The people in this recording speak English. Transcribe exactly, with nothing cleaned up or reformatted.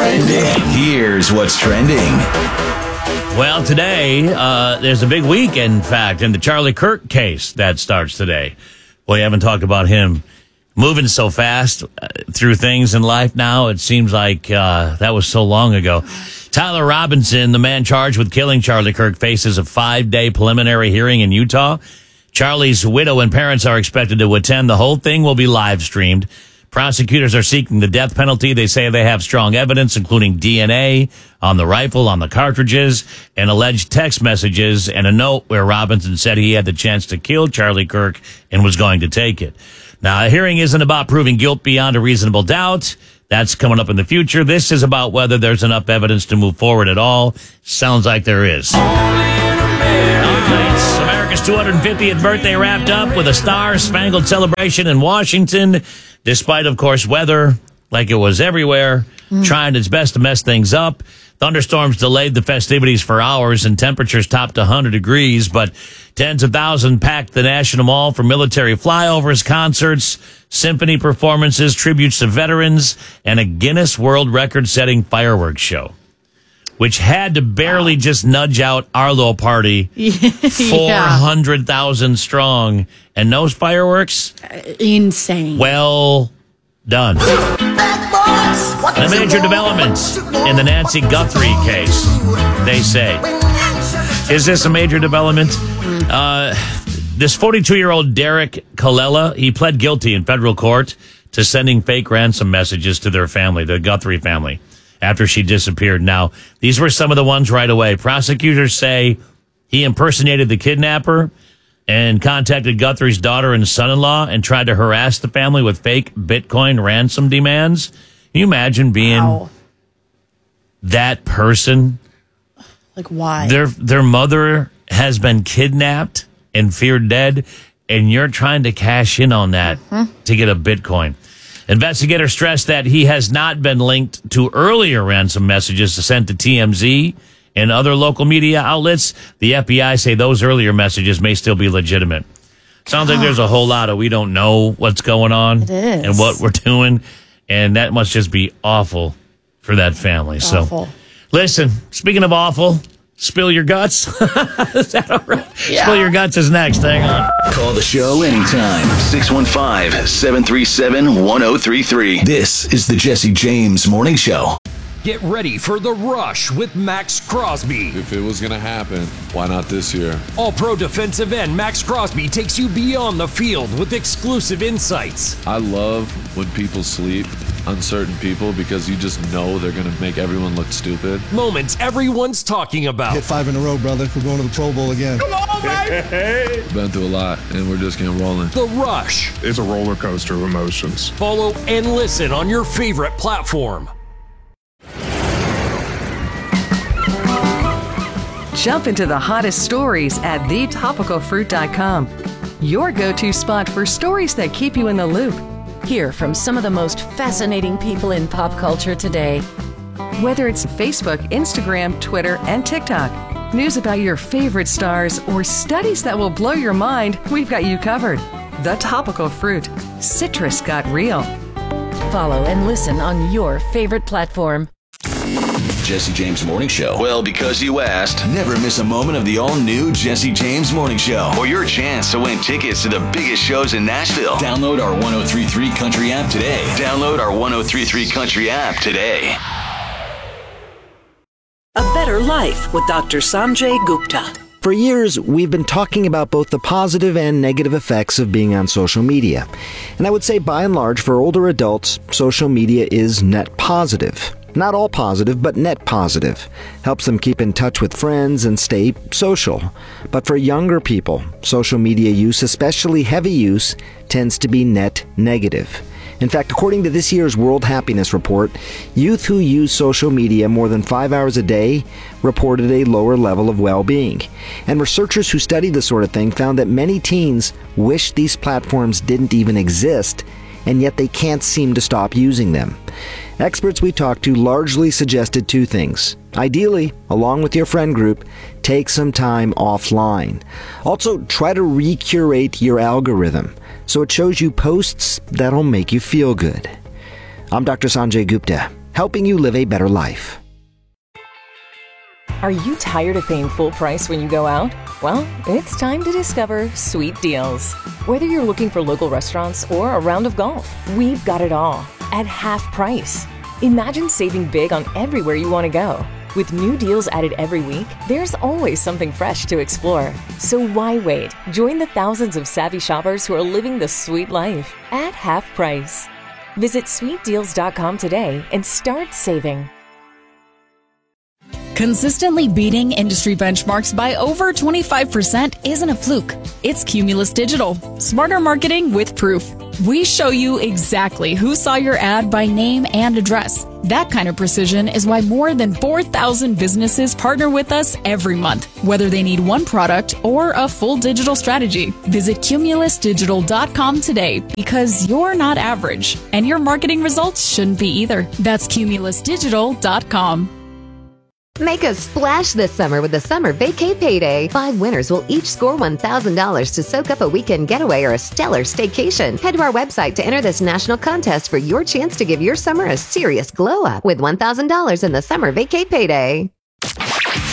trending. Here's what's trending. Well, today, uh, there's a big week, in fact, in the Charlie Kirk case that starts today. Boy, you haven't talked about him moving so fast uh, through things in life now. It seems like uh, that was so long ago. Tyler Robinson, the man charged with killing Charlie Kirk, faces a five-day preliminary hearing in Utah. Charlie's widow and parents are expected to attend. The whole thing will be live-streamed. Prosecutors are seeking the death penalty. They say they have strong evidence, including D N A on the rifle, on the cartridges, and alleged text messages, and a note where Robinson said he had the chance to kill Charlie Kirk and was going to take it. Now, a hearing isn't about proving guilt beyond a reasonable doubt. That's coming up in the future. This is about whether there's enough evidence to move forward at all. Sounds like there is. America's two hundred fiftieth birthday wrapped up with a star-spangled celebration in Washington, despite, of course, weather, like it was everywhere, mm. trying its best to mess things up. Thunderstorms delayed the festivities for hours, and temperatures topped one hundred degrees, but tens of thousands packed the National Mall for military flyovers, concerts, symphony performances, tributes to veterans, and a Guinness World Record-setting fireworks show, which had to barely just nudge out Arlo Party, four hundred thousand strong. And those fireworks? Insane. Well done. A major development in the Nancy Guthrie case, they say. Is this a major development? Uh, this forty-two-year-old Derek Colella, he pled guilty in federal court to sending fake ransom messages to their family, the Guthrie family, after she disappeared. Now, these were some of the ones right away. Prosecutors say he impersonated the kidnapper and contacted Guthrie's daughter and son-in-law and tried to harass the family with fake Bitcoin ransom demands. Can you imagine being wow. that person? Like, why? Their their mother has been kidnapped and feared dead, and you're trying to cash in on that mm-hmm. to get a Bitcoin. Investigators stress that he has not been linked to earlier ransom messages sent to T M Z and other local media outlets. The F B I say those earlier messages may still be legitimate. Sounds like there's a whole lot of we don't know what's going on it is. and what we're doing, and that must just be awful for that family. Awful. So, listen, speaking of awful, spill your guts. Is that all right? Yeah. Spill your guts is next. Hang on. Call the show anytime. six one five, seven three seven, one oh three three. This is the Jesse James Morning Show. Get ready for The Rush with Max Crosby. If it was going to happen, why not this year? All-pro defensive end Max Crosby takes you beyond the field with exclusive insights. I love when people sleep, uncertain people, because you just know they're going to make everyone look stupid. Moments everyone's talking about. Hit five in a row, brother. We're going to the Pro Bowl again. Come on, baby! Been through a lot, and we're just getting rolling. The Rush. It's a roller coaster of emotions. Follow and listen on your favorite platform. Jump into the hottest stories at the topical fruit dot com. Your go-to spot for stories that keep you in the loop. Hear from some of the most fascinating people in pop culture today. Whether it's Facebook, Instagram, Twitter, and TikTok, news about your favorite stars, or studies that will blow your mind, we've got you covered. The Topical Fruit. Citrus got real. Follow and listen on your favorite platform. Jesse James Morning Show. Well, because you asked, never miss a moment of the all-new Jesse James Morning Show, or your chance to win tickets to the biggest shows in Nashville. Download our one oh three three Country app today. Download our one oh three three Country app today. A Better Life with Doctor Sanjay Gupta. For years, we've been talking about both the positive and negative effects of being on social media. And I would say, by and large, for older adults, social media is net positive. Not all positive, but net positive. Helps them keep in touch with friends and stay social. But for younger people, social media use, especially heavy use, tends to be net negative. In fact, according to this year's World Happiness Report, youth who use social media more than five hours a day reported a lower level of well-being. And researchers who study this sort of thing found that many teens wish these platforms didn't even exist, and yet they can't seem to stop using them. Experts we talked to largely suggested two things. Ideally, along with your friend group, take some time offline. Also, try to recurate your algorithm so it shows you posts that'll make you feel good. I'm Doctor Sanjay Gupta, helping you live a better life. Are you tired of paying full price when you go out? Well, it's time to discover Sweet Deals. Whether you're looking for local restaurants or a round of golf, we've got it all at half price. Imagine saving big on everywhere you want to go. With new deals added every week, there's always something fresh to explore. So why wait? Join the thousands of savvy shoppers who are living the sweet life at half price. Visit sweet deals dot com today and start saving. Consistently beating industry benchmarks by over twenty-five percent isn't a fluke. It's Cumulus Digital. Smarter marketing with proof. We show you exactly who saw your ad by name and address. That kind of precision is why more than four thousand businesses partner with us every month, whether they need one product or a full digital strategy. Visit cumulus digital dot com today because you're not average, and your marketing results shouldn't be either. That's cumulus digital dot com. Make a splash this summer with the Summer Vacay Payday. Five winners will each score one thousand dollars to soak up a weekend getaway or a stellar staycation. Head to our website to enter this national contest for your chance to give your summer a serious glow up with one thousand dollars in the Summer Vacay Payday.